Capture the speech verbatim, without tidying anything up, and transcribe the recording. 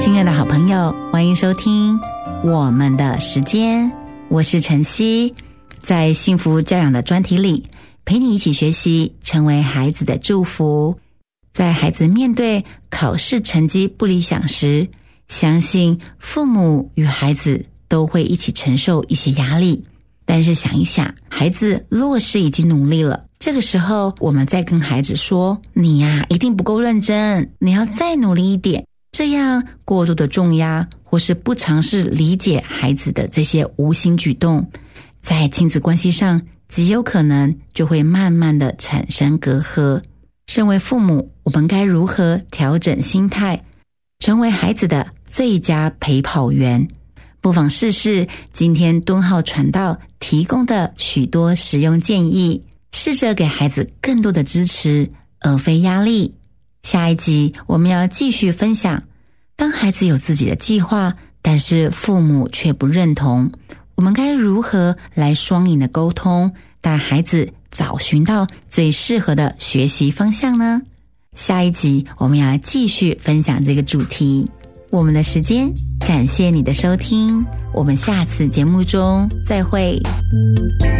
亲爱的好朋友，欢迎收听我们的时间，我是晨曦，在幸福教养的专题里，陪你一起学习，成为孩子的祝福。在孩子面对考试成绩不理想时，相信父母与孩子都会一起承受一些压力。但是想一想，孩子若是已经努力了，这个时候我们再跟孩子说，你呀、啊、一定不够认真，你要再努力一点，这样过度的重压或是不尝试理解孩子的这些无心举动，在亲子关系上极有可能就会慢慢的产生隔阂。身为父母，我们该如何调整心态，成为孩子的最佳陪跑员？不妨试试今天敦浩传道提供的许多实用建议，试着给孩子更多的支持，而非压力。下一集我们要继续分享，当孩子有自己的计划，但是父母却不认同，我们该如何来双赢的沟通，带孩子找寻到最适合的学习方向呢？下一集我们要继续分享这个主题。我们的时间，感谢你的收听，我们下次节目中再会。